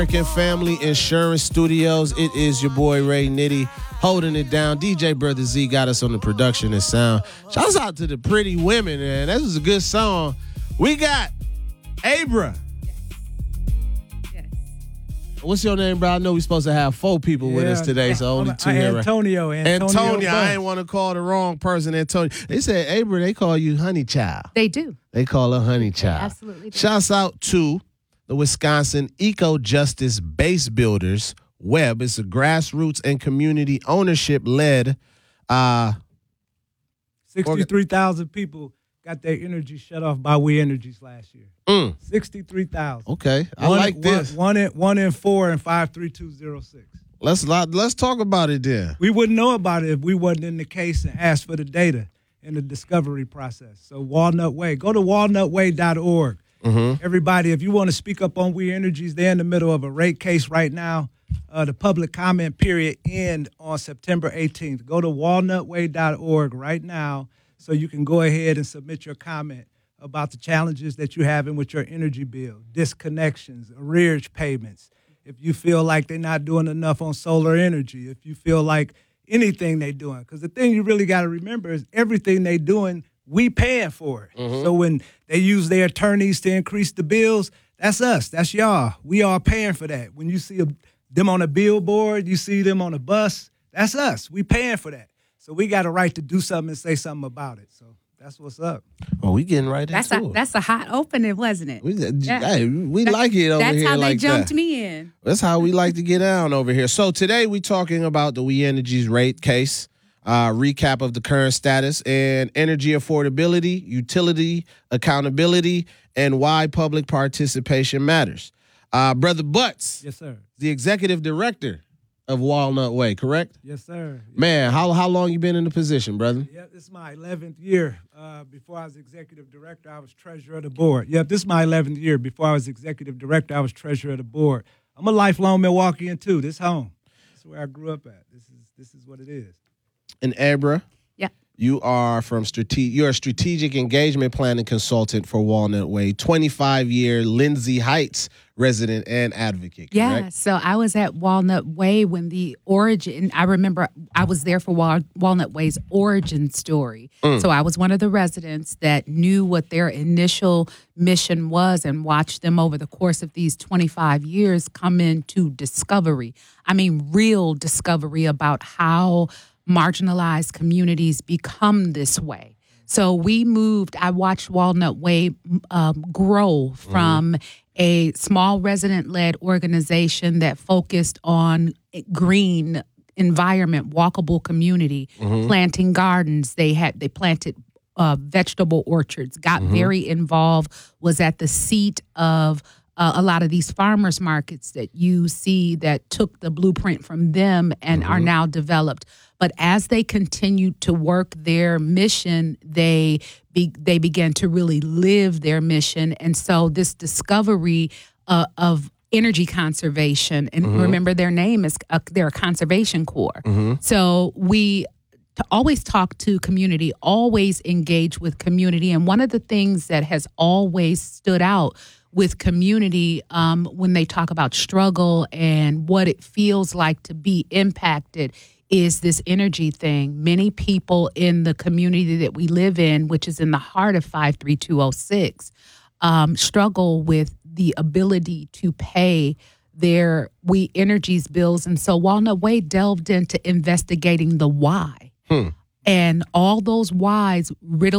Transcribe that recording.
American Family Insurance Studios. It is your boy Ray Nitty holding it down. DJ Brother Z got us on the production and sound. Shouts out to the pretty women, man. That was a good song. We got Abra. Yes. What's your name, bro? I know we're supposed to have 4 people with us today, so only 2 here. Antonio. Antonio. I ain't want to call the wrong person, Antonio. They said, Abra, they call you Honey Child. They do. They call her Honey Child. Absolutely do. Shouts out to the Wisconsin Eco Justice Base Builders Web. It's a grassroots and community ownership led. 63,000 people got their energy shut off by We Energies last year. 63,000. Okay, I like this. One in 4 and 53206. Let's talk about it then. We wouldn't know about it if we wasn't in the case and asked for the data in the discovery process. So Walnut Way, go to walnutway.org. Everybody, if you want to speak up on We Energies, they're in the middle of a rate case right now. The public comment period ends on September 18th. Go to walnutway.org right now so you can go ahead and submit your comment about the challenges that you're having with your energy bill, disconnections, arrears payments. If you feel like they're not doing enough on solar energy, if you feel like anything they're doing. Because the thing you really got to remember is everything they're doing, we paying for it. So when they use their attorneys to increase the bills, that's us. That's y'all. We are paying for that. When you see them on a billboard, you see them on a bus, that's us. We paying for that. So we got a right to do something and say something about it. So that's what's up. Oh, we getting right into it. That's a hot opening, wasn't it? We like it over here. That's how they like jumped that. me in. That's how we like to get down over here. So today we talking about the We Energies rate case, recap of the current status, and energy affordability, utility accountability, and why public participation matters. Brother Butts. Yes, sir. The executive director of Walnut Way, correct? Yes, sir. Man, how long you been in the position, brother? Yeah, this is my 11th year. Before I was executive director, I was treasurer of the board. Yep, this is my 11th year. Before I was executive director, I was treasurer of the board. I'm a lifelong Milwaukeean too. This home. This is where I grew up at. This is what it is. And Abra, Yeah. you are you're a strategic engagement planning consultant for Walnut Way, 25-year Lindsay Heights resident and advocate, correct? Yeah, so I was at Walnut Way when the origin, I remember I was there for Walnut Way's origin story. So I was one of the residents that knew what their initial mission was and watched them over the course of these 25 years come into discovery. I mean, real discovery about how marginalized communities become this way. So we moved, I watched Walnut Way grow from a small resident-led organization that focused on green environment, walkable community, planting gardens. They planted vegetable orchards, got very involved, was at the seat of a lot of these farmers markets that you see that took the blueprint from them and are now developed. But as they continued to work their mission, they began to really live their mission. And so this discovery of energy conservation, and remember their name is they're a conservation corps. So we always talk to community, always engage with community. And one of the things that has always stood out with community when they talk about struggle and what it feels like to be impacted is this energy thing. Many people in the community that we live in, which is in the heart of 53206, struggle with the ability to pay their We Energies bills. And so Walnut Way delved into investigating the why. And all those whys riddled